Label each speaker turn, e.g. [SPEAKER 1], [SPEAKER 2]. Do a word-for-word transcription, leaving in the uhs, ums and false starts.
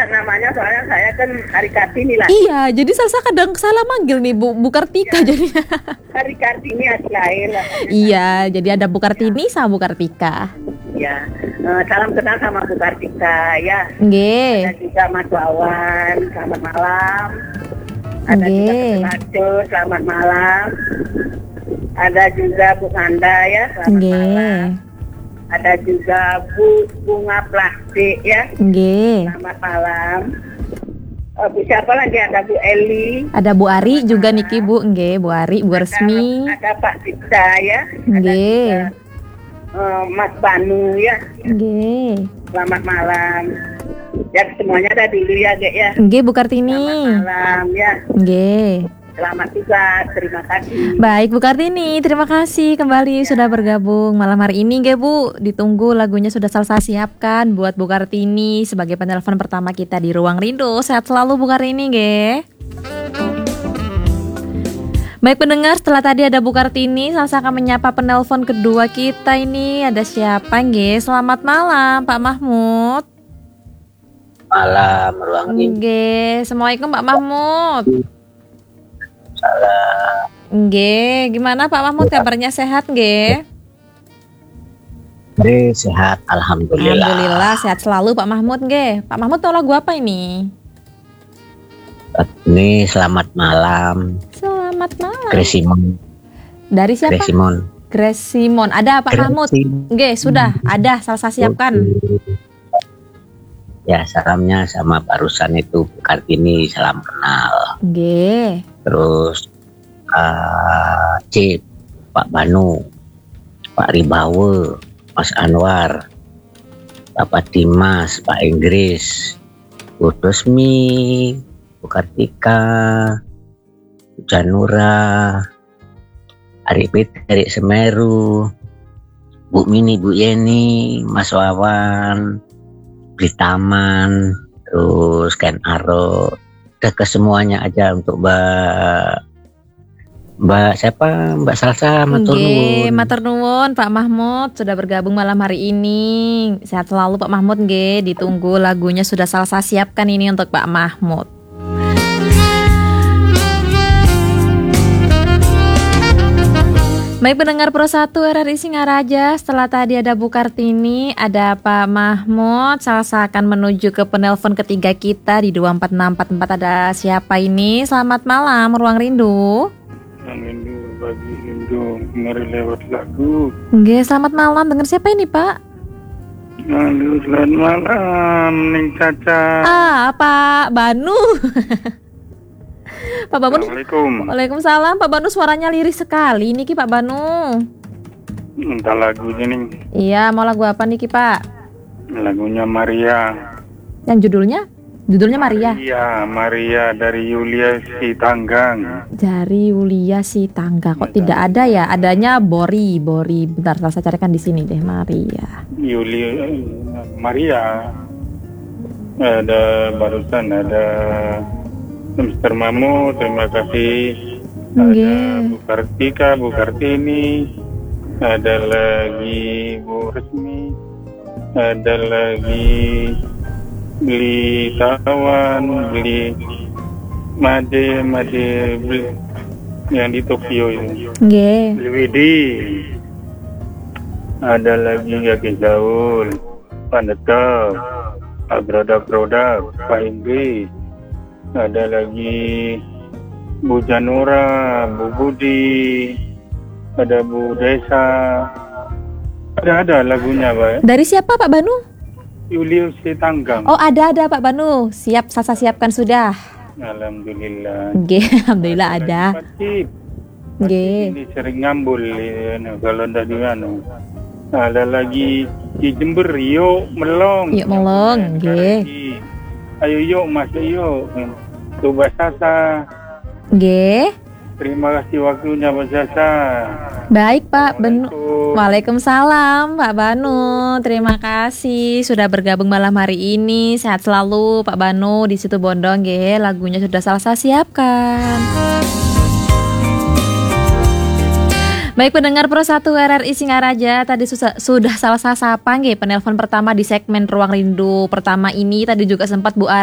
[SPEAKER 1] namanya soalnya saya kan Hari Kartini lah.
[SPEAKER 2] Iya, jadi Salsa kadang salah manggil nih Bu, Bu Kartika
[SPEAKER 1] Ya.
[SPEAKER 2] jadinya.
[SPEAKER 1] Hari Kartini hari lahir lah.
[SPEAKER 2] Iya, jadi ada Bu Kartini sama Bu Kartika.
[SPEAKER 1] Ya, eh, salam kenal sama Bu Kartika ya. Ada
[SPEAKER 2] Nggih.
[SPEAKER 1] juga Mas Wawan, selamat malam. Ada juga
[SPEAKER 2] Nggih.
[SPEAKER 1] Kebaco, selamat malam. Ada juga Bu Anda ya, selamat malam.
[SPEAKER 2] Nggih.
[SPEAKER 1] Ada juga Bu Bunga Plastik ya,
[SPEAKER 2] Nggih.
[SPEAKER 1] selamat malam. Eh, Bu siapa lagi? Ada Bu Eli.
[SPEAKER 2] Ada Bu Ari juga niki Bu, nggih, Bu Ari, Bu Resmi.
[SPEAKER 1] Ada, ada Pak Cipta ya. Ada
[SPEAKER 2] Nggih.
[SPEAKER 1] juga, eh, Mas Banu ya.
[SPEAKER 2] Nggih.
[SPEAKER 1] Selamat malam. Ya semuanya ada dulu ya, Gek ya.
[SPEAKER 2] Nggih Bu Kartini.
[SPEAKER 1] Selamat malam ya.
[SPEAKER 2] Nggih.
[SPEAKER 1] Selamat juga, terima kasih.
[SPEAKER 2] Baik Bu Kartini, terima kasih kembali sudah bergabung malam hari ini nggih Bu. Ditunggu lagunya sudah Salsa siapkan buat Bu Kartini sebagai penelpon pertama kita di Ruang Rindu. Sehat selalu Bu Kartini nggih. Baik pendengar, setelah tadi ada Bu Kartini, Salsa akan menyapa penelpon kedua kita ini. Ada siapa nggih? Selamat malam Pak Mahmud.
[SPEAKER 3] Malam Ruang Rindu.
[SPEAKER 2] Nggih, Assalamualaikum Pak Mahmud.
[SPEAKER 3] Salam.
[SPEAKER 2] Nggih, gimana Pak Mahmud, kabarnya sehat nggih?
[SPEAKER 3] Ini sehat, alhamdulillah.
[SPEAKER 2] Alhamdulillah sehat selalu Pak Mahmud nggih. Pak Mahmud tahu lagu apa ini?
[SPEAKER 3] Ini selamat malam.
[SPEAKER 2] Selamat malam.
[SPEAKER 3] Kresimon.
[SPEAKER 2] Dari siapa?
[SPEAKER 3] Kresimon.
[SPEAKER 2] Grace Simon. Ada Pak Mahmud? Nggih, sudah ada, Salsa siapkan.
[SPEAKER 3] Ya, salamnya sama barusan itu Bu Kartini, salam kenal.
[SPEAKER 2] Nggih.
[SPEAKER 3] Terus uh, Cip, Pak Banu, Pak Ribawe, Mas Anwar, Bapak Dimas, Pak Inggris, Bu Resmi, Bu Kartika, Bu Janura, Ari Peter, Ari Semeru, Bu Mini, Bu Yeni, Mas Wawan, Britaman, terus Ken Aro, udah ke semuanya aja untuk Mbak Mbak siapa Mbak Salsa, matur
[SPEAKER 2] Nggih,
[SPEAKER 3] nuwun.
[SPEAKER 2] matur nuwun Pak Mahmud sudah bergabung malam hari ini. Sehat selalu Pak Mahmud nggih. Ditunggu lagunya sudah Salsa siapkan ini untuk Pak Mahmud. Baik pendengar Pro satu R R I Singaraja, setelah tadi ada Bu Kartini, ada Pak Mahmud, Salsa akan menuju ke penelpon ketiga kita di dua empat enam empat empat. Ada siapa ini? Selamat malam, Ruang Rindu.
[SPEAKER 4] Ruang Rindu, bagi rindu, mari lewat lagu.
[SPEAKER 2] Nggih, selamat malam. Dengan siapa ini Pak?
[SPEAKER 4] Halo, selamat malam, Ning Caca.
[SPEAKER 2] Ah, Pak Banu. Pak Banu.
[SPEAKER 4] Assalamualaikum.
[SPEAKER 2] Waalaikumsalam. Pak Banu suaranya liris sekali niki Pak Banu.
[SPEAKER 4] Entah lagunya nih,
[SPEAKER 2] Iya, mau lagu apa niki Pak?
[SPEAKER 4] lagunya Maria.
[SPEAKER 2] Yang judulnya? Judulnya Maria.
[SPEAKER 4] Iya, Maria dari Yulia Sitanggang.
[SPEAKER 2] Dari Yulia si tangga. Kok tidak ada ya? Adanya Bori, Bori. Bentar, saya carikan di sini deh Maria.
[SPEAKER 4] Yulia, Maria. Ada barusan ada Mister Mamu, terima kasih. Ada
[SPEAKER 2] Nggih.
[SPEAKER 4] Bu Kartika, Bu Kartini. Ada lagi Bu Resmi. Ada lagi beli tawan, beli Made, Made beli yang di Tokyo itu.
[SPEAKER 2] Nggih.
[SPEAKER 4] Beli Widi. Ada lagi Yaki Zaul, Pandeta, Pak Produk-Produk, Pak Inggris. Ada lagi Bu Janura, Bu Budi, ada Bu Desa. Ada-ada lagunya, Pak.
[SPEAKER 2] Dari siapa Pak Banu?
[SPEAKER 4] Yulius Sitanggang.
[SPEAKER 2] Oh, ada ada Pak Banu. Siap, Salsa siapkan sudah.
[SPEAKER 4] Alhamdulillah.
[SPEAKER 2] Nggih, alhamdulillah ada.
[SPEAKER 4] Patip.
[SPEAKER 2] Nggih.
[SPEAKER 4] Ini sering ngambul ya, kalau udah di mana. Ada lagi di Jember, yuk melong.
[SPEAKER 2] Yuk melong, nggih.
[SPEAKER 4] Ayo yuk masuk yuk. Coba Sasa.
[SPEAKER 2] Nggih.
[SPEAKER 4] Terima kasih waktunya Pak Sasa.
[SPEAKER 2] Baik Pak Banu.
[SPEAKER 4] Assalamualaikum.
[SPEAKER 2] Waalaikumsalam Pak Banu. Terima kasih sudah bergabung malam hari ini. Sehat selalu Pak Banu di situ Bondong nggih. Lagunya sudah Salsa siapkan. Baik pendengar Pro satu R R I Singaraja, tadi susah, sudah Salsa sapa nggih penelpon pertama di segmen Ruang Rindu pertama ini. Tadi juga sempat Bu